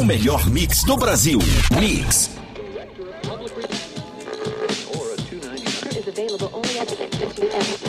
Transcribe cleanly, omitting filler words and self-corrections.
O melhor mix do Brasil. Mix. Is available only at the